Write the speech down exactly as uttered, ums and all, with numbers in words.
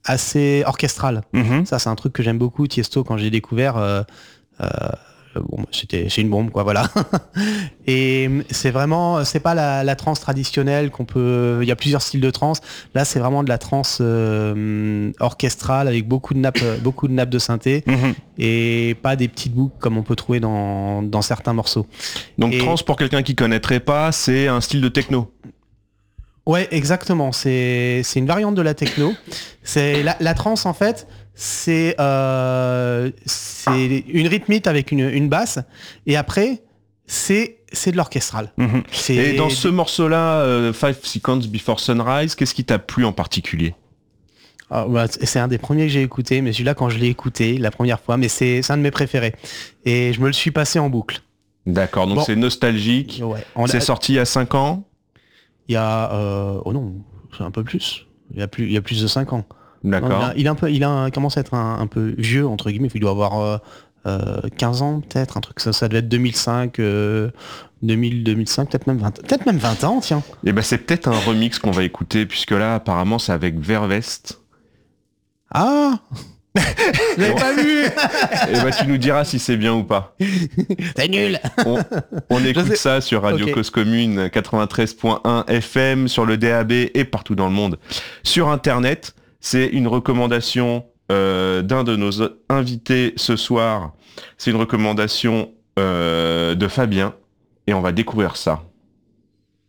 assez orchestral. Mm-hmm. Ça, c'est un truc que j'aime beaucoup. Tiesto, quand j'ai découvert, euh, euh, bon, c'était, c'est une bombe, quoi, voilà. Et c'est vraiment, c'est pas la, la trance traditionnelle qu'on peut. Il y a plusieurs styles de trance. Là, c'est vraiment de la trance euh, orchestrale avec beaucoup de nappes, beaucoup de nappes de synthé Mm-hmm. et pas des petites boucles comme on peut trouver dans, dans certains morceaux. Donc Et, trance, pour quelqu'un qui connaîtrait pas, c'est un style de techno. ouais, exactement. C'est, c'est une variante de la techno. C'est la, la trance en fait. C'est, euh, c'est une rythmique avec une, une basse et après c'est, c'est de l'orchestral. Mm-hmm. C'est Et dans ce morceau-là, euh, Five Seconds Before Sunrise, qu'est-ce qui t'a plu en particulier? Ah, bah, c'est un des premiers que j'ai écouté, mais celui-là quand je l'ai écouté la première fois, mais c'est, c'est un de mes préférés et je me le suis passé en boucle. D'accord, donc Bon. c'est nostalgique. Ouais, on C'est a- sorti il y a cinq ans. Il y a, euh, oh non, c'est un peu plus. Il y a plus, il y a plus de cinq ans. Non, il, D'accord. a, il, a un peu, il a un- commence à être un, un peu vieux, entre guillemets. Il doit avoir euh, euh, quinze ans, peut-être, un truc. Ça, ça devait être deux mille cinq, euh, deux mille, deux mille cinq, peut-être même vingt, peut-être même vingt ans, tiens. Et ben c'est peut-être un remix qu'on va écouter, puisque là, apparemment, c'est avec Vervest. Ah je l'avais Bon. pas vu. Et ben tu nous diras si c'est bien ou pas. C'est nul. On, on écoute sais. ça sur Radio Ok. Cause Commune quatre-vingt-treize point un F M, sur le D A B et partout dans le monde. Sur Internet, c'est une recommandation euh, d'un de nos invités ce soir. C'est une recommandation euh, de Fabien, et on va découvrir ça.